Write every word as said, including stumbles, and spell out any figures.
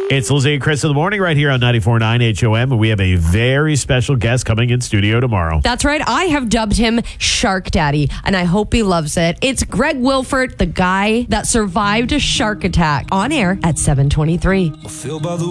It's Lizzie and Chris in the morning right here on ninety-four point nine H O M. And we have a very special guest coming in studio tomorrow. That's right. I have dubbed him Shark Daddy, and I hope he loves it. It's Greg Wilford, the guy that survived a shark attack, on air at seven twenty-three.